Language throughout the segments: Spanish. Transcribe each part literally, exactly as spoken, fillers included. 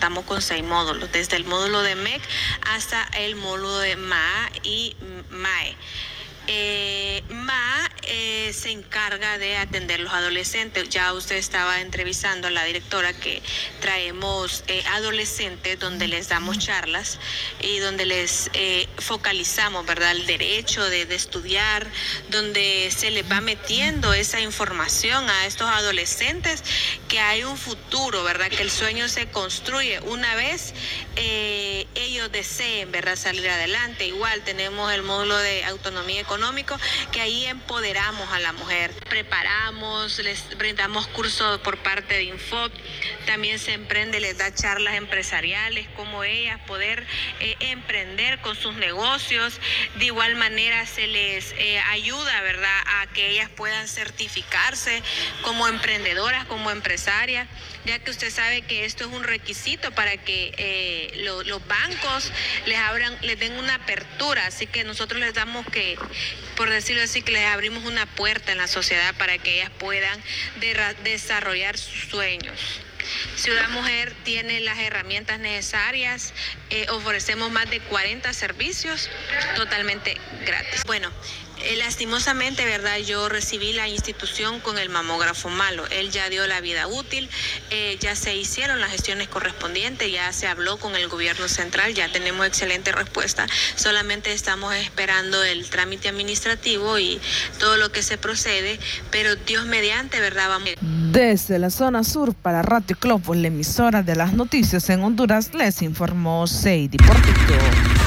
contamos con seis módulos, desde el módulo de M E C hasta el módulo de M A y M A E. Eh, M A eh, se encarga de atender los adolescentes. Ya usted estaba entrevistando a la directora que traemos eh, adolescentes donde les damos charlas y donde les eh, focalizamos, ¿verdad?, el derecho de, de estudiar, donde se les va metiendo esa información a estos adolescentes que hay un futuro, ¿verdad?, que el sueño se construye una vez eh, ellos deseen, ¿verdad?, salir adelante. Igual tenemos el módulo de autonomía económica, que ahí empoderamos a la mujer, preparamos, les brindamos cursos por parte de Infop, también se emprende, les da charlas empresariales, cómo ellas poder eh, emprender con sus negocios. De igual manera se les eh, ayuda, ¿verdad?, a que ellas puedan certificarse como emprendedoras, como empresarias, ya que usted sabe que esto es un requisito para que eh, lo, los bancos les abran, les den una apertura. Así que nosotros les damos que, por decirlo así, que les abrimos una puerta en la sociedad para que ellas puedan de, desarrollar sus sueños. Ciudad Mujer tiene las herramientas necesarias, eh, ofrecemos más de cuarenta servicios totalmente gratis. Bueno, Eh, lastimosamente, ¿verdad?, yo recibí la institución con el mamógrafo malo. Él ya dio la vida útil, eh, ya se hicieron las gestiones correspondientes, ya se habló con el gobierno central, ya tenemos excelente respuesta. Solamente estamos esperando el trámite administrativo y todo lo que se procede, pero Dios mediante, ¿verdad? Vamos. Desde la zona sur para Radio Globo, la emisora de las noticias en Honduras, les informó Seidy Portillo.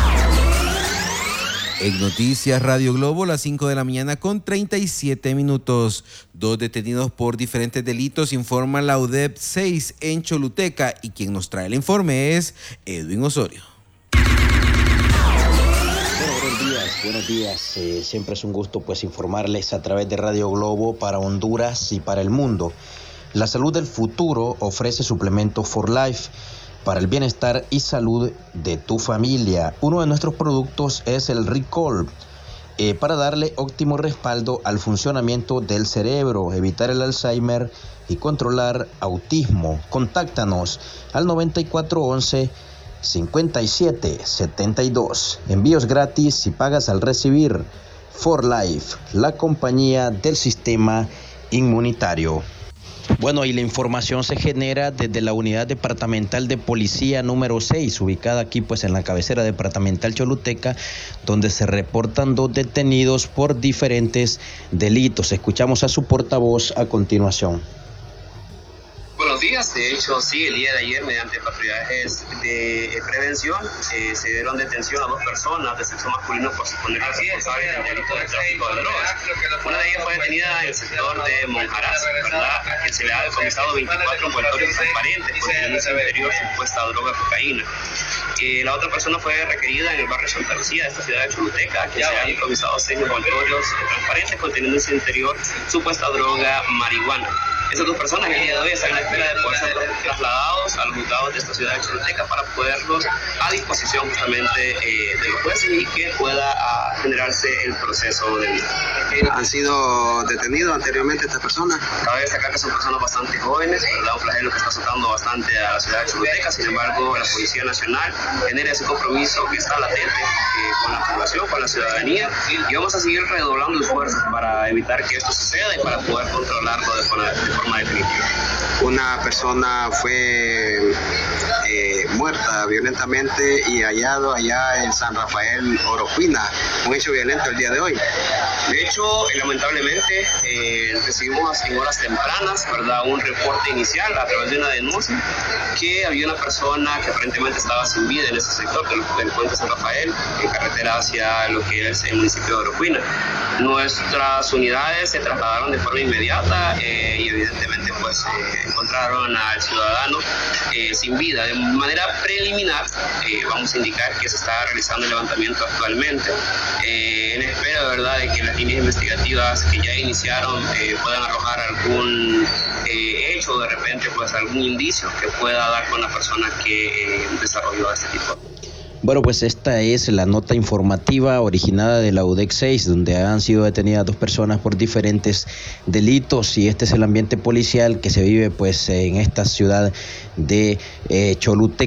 En Noticias Radio Globo, las cinco de la mañana con treinta y siete minutos. Dos detenidos por diferentes delitos, informa la U D E P seis en Choluteca, y quien nos trae el informe es Edwin Osorio. Bueno, buenos días, buenos días. Eh, siempre es un gusto pues informarles a través de Radio Globo para Honduras y para el mundo. La salud del futuro ofrece suplemento For Life para el bienestar y salud de tu familia. Uno de nuestros productos es el Recall, eh, para darle óptimo respaldo al funcionamiento del cerebro, evitar el Alzheimer y controlar autismo. Contáctanos al noventa y cuatro once cincuenta y siete setenta y dos. Envíos gratis si pagas al recibir. For Life, la compañía del sistema inmunitario. Bueno, y la información se genera desde la Unidad Departamental de Policía número seis, ubicada aquí pues en la cabecera departamental Choluteca, donde se reportan dos detenidos por diferentes delitos. Escuchamos a su portavoz a continuación. Buenos días, de hecho sí, el día de ayer mediante patrullajes de prevención eh, se dieron detención a dos personas de sexo masculino por suponer responsables del delito de tráfico de drogas. Una de ellas fue detenida en el sector de Monjaraz, ¿verdad?, a quien se le ha decomisado veinticuatro envoltorios transparentes conteniendo en su interior supuesta droga cocaína. Eh, la otra persona fue requerida en el barrio Santa Lucía de esta ciudad de Choluteca, a quien se le han decomisado seis envoltorios transparentes conteniendo en su interior supuesta droga marihuana. Esas dos personas el día de hoy están en la espera de poder ser trasladados a los juzgados de esta ciudad de Choluteca para ponerlos a disposición justamente eh, de los jueces y que pueda uh, generarse el proceso de vida. ¿Han sido detenidos anteriormente estas personas? Cabe destacar que son personas bastante jóvenes, ¿verdad?, un flagelo que está azotando bastante a la ciudad de Choluteca. Sin embargo, la Policía Nacional genera ese compromiso que está latente eh, con la población, con la ciudadanía, y vamos a seguir redoblando esfuerzos para evitar que esto suceda y para poder controlarlo de forma, de forma definitiva. Una persona fue eh, muerta violentamente y hallado allá en San Rafael, Oropina, un hecho violento el día de hoy. De hecho, lamentablemente, eh, recibimos en horas tempranas, ¿verdad?, un reporte inicial a través de una denuncia que había una persona que aparentemente estaba sin vida en ese sector del, del puente San Rafael, en carretera hacia lo que es el municipio de Oropina. Nuestras unidades se trasladaron de forma inmediata eh, y evidentemente pues eh, encontraron al ciudadano eh, sin vida. De manera preliminar eh, vamos a indicar que se está realizando el levantamiento actualmente eh, en espera de verdad de que las líneas investigativas que ya iniciaron eh, puedan arrojar algún eh, hecho, de repente pues algún indicio que pueda dar con la persona que eh, desarrolló este tipo. Bueno, pues esta es la nota informativa originada de la U D E P seis, donde han sido detenidas dos personas por diferentes delitos, y este es el ambiente policial que se vive pues en esta ciudad de eh, Choluteca.